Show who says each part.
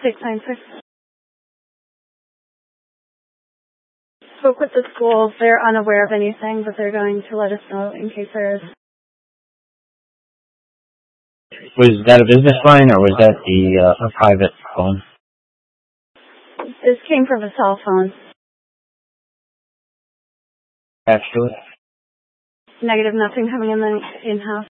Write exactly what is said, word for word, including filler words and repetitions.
Speaker 1: six nine six. Spoke with the school. They're unaware of anything, but they're going to let us know in case there is.
Speaker 2: Was that a business line or was that the uh, a private phone?
Speaker 1: This came from a cell phone.
Speaker 2: Actually?
Speaker 1: Negative, nothing coming in the in-house.